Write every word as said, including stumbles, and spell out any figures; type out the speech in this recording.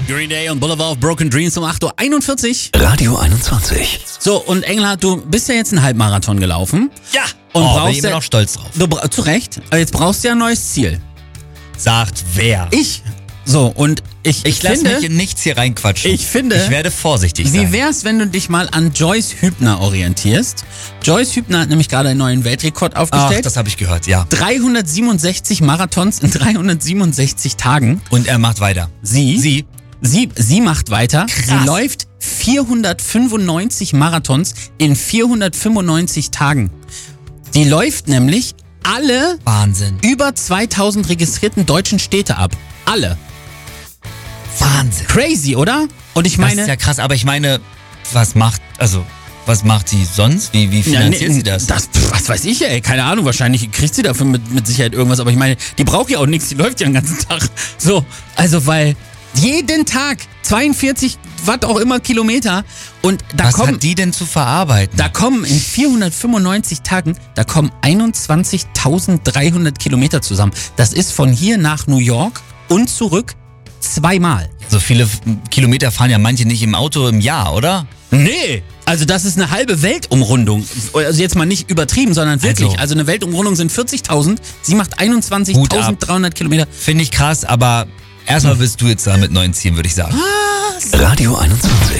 Green Day und Boulevard of Broken Dreams um acht Uhr einundvierzig. Radio einundzwanzig. So, und Engelhardt, du bist ja jetzt einen Halbmarathon gelaufen. Ja. Und oh, brauchst bin ich immer ja, noch stolz drauf. Du, bra- zu Recht, aber jetzt brauchst du ja ein neues Ziel. Sagt wer? Ich. So, und ich, Ich lasse finde, mich in nichts hier reinquatschen. Ich finde- Ich werde vorsichtig wie sein. wär's, wenn du dich mal an Joyce Hübner orientierst? Joyce Hübner hat nämlich gerade einen neuen Weltrekord Ach, aufgestellt. das habe ich gehört, ja. dreihundertsiebenundsechzig Marathons in dreihundertsiebenundsechzig Tagen. Und er macht weiter. Sie, Sie. sie, sie macht weiter. Krass. Sie läuft vierhundertfünfundneunzig Marathons in vierhundertfünfundneunzig Tagen. Die läuft nämlich alle Wahnsinn. über zweitausend registrierten deutschen Städte ab. Alle. Wahnsinn. Crazy, oder? Und ich Das meine, ist ja krass, aber ich meine, was macht, also, was macht sie sonst? Wie, wie finanziert Ja, nee, sie das? das? Was weiß ich, ey, keine Ahnung, wahrscheinlich kriegt sie dafür mit, mit Sicherheit irgendwas, aber ich meine, die braucht ja auch nichts, die läuft ja den ganzen Tag. So, also weil jeden Tag zweiundvierzig, was auch immer, Kilometer und da was kommen, hat die denn zu verarbeiten? da kommen in vierhundertfünfundneunzig Tagen, da kommen einundzwanzigtausenddreihundert Kilometer zusammen. Das ist von hier nach New York und zurück zweimal. So viele F- Kilometer fahren ja manche nicht im Auto im Jahr, oder? Nee, also das ist eine halbe Weltumrundung. Also jetzt mal nicht übertrieben, sondern wirklich. Also, Also- eine Weltumrundung sind vierzigtausend. Sie macht einundzwanzigtausenddreihundert Kilometer. Finde ich krass, aber erstmal willst du jetzt da mit neuen Zielen, würde ich sagen. Radio einundzwanzig.